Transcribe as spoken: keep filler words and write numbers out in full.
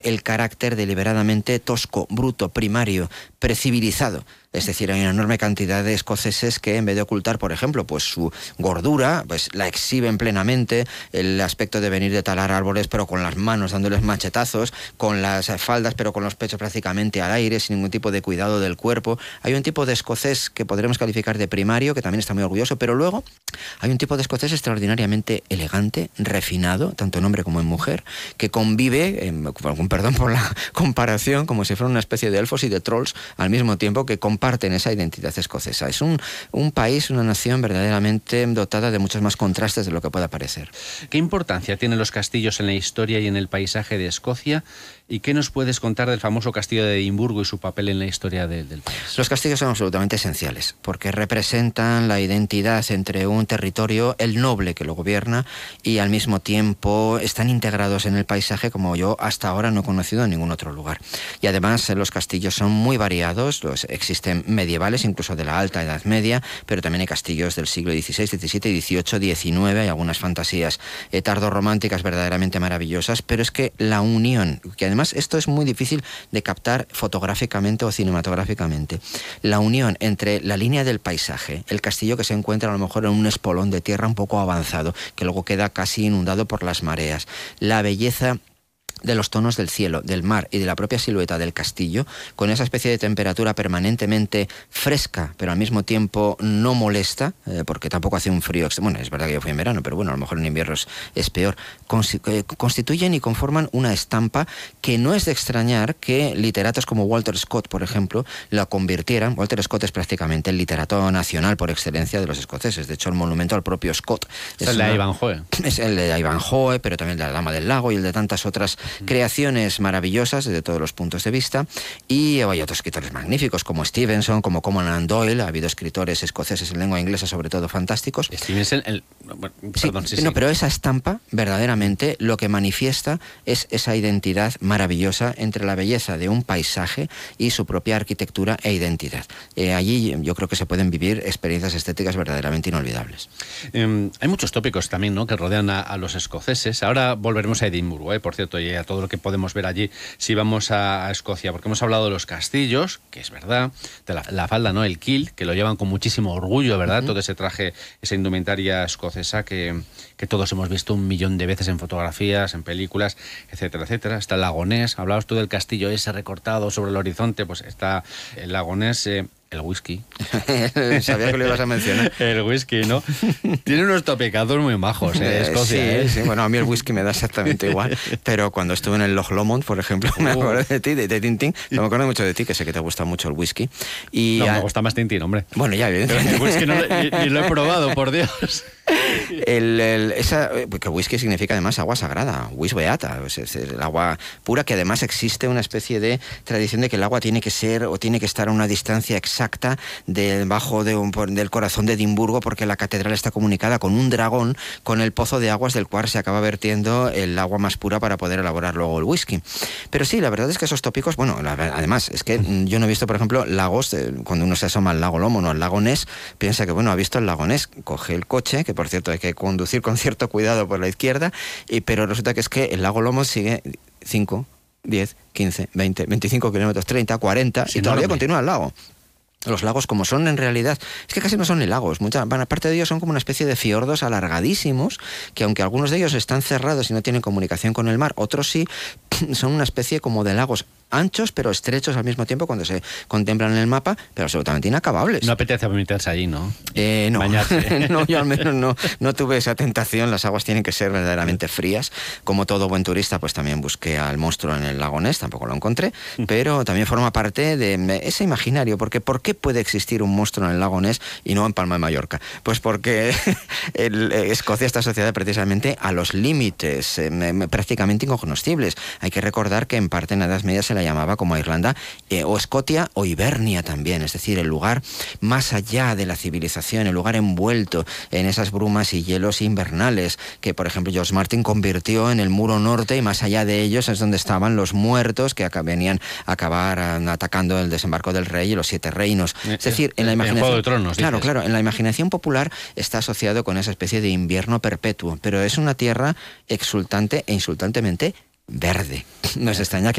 el carácter deliberadamente tosco, bruto, primario, precivilizado. Es decir, hay una enorme cantidad de escoceses que, en vez de ocultar, por ejemplo, pues su gordura, pues la exhiben plenamente, el aspecto de venir de talar árboles, pero con las manos dándoles machetazos, con las faldas, pero con los pechos prácticamente al aire, sin ningún tipo de cuidado del cuerpo. Hay un tipo de escocés que podremos calificar de primario, que también está muy orgulloso, pero luego hay un tipo de escocés extraordinariamente elegante, refinado, tanto en hombre como en mujer, que convive, eh, con perdón por la comparación, como si fueran una especie de elfos y de trolls al mismo tiempo, que comparten esa identidad escocesa. Es un, un país, una nación verdaderamente dotada de muchos más contrastes de lo que pueda parecer. ¿Qué importancia tienen los castillos en la historia y en el paisaje de Escocia? ¿Y qué nos puedes contar del famoso castillo de Edimburgo y su papel en la historia de, del país? Los castillos son absolutamente esenciales, porque representan la identidad entre un territorio, el noble que lo gobierna, y al mismo tiempo están integrados en el paisaje como yo hasta ahora no he conocido en ningún otro lugar. Y además los castillos son muy variados, los existen medievales, incluso de la Alta Edad Media, pero también hay castillos del siglo dieciséis, diecisiete, dieciocho, diecinueve, hay algunas fantasías eh, tardorrománticas verdaderamente maravillosas, pero es que la unión, que además esto es muy difícil de captar fotográficamente o cinematográficamente, la unión entre la línea del paisaje, el castillo que se encuentra a lo mejor en un espolón de tierra un poco avanzado, que luego queda casi inundado por las mareas, la belleza de los tonos del cielo, del mar y de la propia silueta del castillo, con esa especie de temperatura permanentemente fresca, pero al mismo tiempo no molesta, eh, porque tampoco hace un frío extremo. Bueno, es verdad que yo fui en verano, pero bueno, a lo mejor en invierno es, es peor. Consi eh, constituyen y conforman una estampa que no es de extrañar que literatos como Walter Scott, por ejemplo, la convirtieran. Walter Scott es prácticamente el literato nacional por excelencia de los escoceses. De hecho, el monumento al propio Scott es, es el de Ivanhoe. Es el de Ivanhoe, pero también el de la Dama del Lago y el de tantas otras creaciones maravillosas desde todos los puntos de vista. Y hay otros escritores magníficos como Stevenson, como Conan Doyle. Ha habido escritores escoceses en lengua inglesa sobre todo fantásticos. Stevenson, el... bueno, perdón, sí, sí, no, sí. pero esa estampa verdaderamente lo que manifiesta es esa identidad maravillosa entre la belleza de un paisaje y su propia arquitectura e identidad. Eh, allí yo creo que se pueden vivir experiencias estéticas verdaderamente inolvidables. Eh, hay muchos tópicos también, ¿no?, que rodean a, a los escoceses. Ahora volveremos a Edimburgo, ¿eh? Por cierto, y a todo lo que podemos ver allí si vamos a, a Escocia, porque hemos hablado de los castillos, que es verdad, de la, la falda, ¿no?, el kilt, que lo llevan con muchísimo orgullo, ¿verdad? Uh-huh. Todo ese traje, esa indumentaria escocesa que, que todos hemos visto un millón de veces en fotografías, en películas, etcétera, etcétera. Está el lago Ness, hablabas tú del castillo ese recortado sobre el horizonte, pues está el lago Ness. Eh, El whisky. Sabía que lo ibas a mencionar. El whisky, ¿no? Tiene unos topicazos muy majos, ¿eh? Escocia, sí, ¿eh? sí, bueno, a mí el whisky me da exactamente igual, pero cuando estuve en el Loch Lomond, por ejemplo, uh. me acuerdo de ti, de, de Tintín, me acuerdo mucho de ti, que sé que te gusta mucho el whisky. Y no, a... me gusta más Tintín, hombre. Bueno, ya, evidentemente. El whisky no, ni, ni lo he probado, por Dios. El, el, esa, que whisky significa además agua sagrada, whis beata, es, es el agua pura, que además existe una especie de tradición de que el agua tiene que ser o tiene que estar a una distancia exacta debajo de un, del corazón de Edimburgo, porque la catedral está comunicada con un dragón, con el pozo de aguas del cual se acaba vertiendo el agua más pura para poder elaborar luego el whisky. Pero sí, la verdad es que esos tópicos, bueno, la, además, es que yo no he visto, por ejemplo, lagos, eh, cuando uno se asoma al lago Lomond o al lago Ness, piensa que, bueno, ha visto el lago Ness, coge el coche, que por cierto hay que conducir con cierto cuidado por la izquierda, y, pero resulta que es que el lago Lomond sigue cinco, diez, quince, veinte, veinticinco kilómetros, treinta, cuarenta, sí, y todavía enorme. Continúa el lago. Los lagos, como son en realidad, es que casi no son ni lagos, mucha parte de ellos son como una especie de fiordos alargadísimos, que aunque algunos de ellos están cerrados y no tienen comunicación con el mar, otros sí, son una especie como de lagos anchos pero estrechos al mismo tiempo cuando se contemplan en el mapa, pero absolutamente inacabables. No apetece meterse allí, ¿no? Eh, no, no, yo al menos no, no tuve esa tentación. Las aguas tienen que ser verdaderamente frías. Como todo buen turista, pues también busqué al monstruo en el lago Ness, tampoco lo encontré, pero también forma parte de ese imaginario, porque ¿por qué puede existir un monstruo en el lago Ness y no en Palma de Mallorca? Pues porque el, Escocia está asociada precisamente a los límites eh, prácticamente incognoscibles. Hay que recordar que en parte en la Edad Media se la llamaba como Irlanda eh, o Escotia o Hibernia también, es decir, el lugar más allá de la civilización, el lugar envuelto en esas brumas y hielos invernales que, por ejemplo, George Martin convirtió en el muro norte, y más allá de ellos es donde estaban los muertos que acá venían a acabar atacando el desembarco del rey y los siete reinos. Es decir, en la imaginación, en Juego de Tronos, claro, dices. claro, en la imaginación popular está asociado con esa especie de invierno perpetuo, pero es una tierra exultante e insultantemente verde. No es extraña que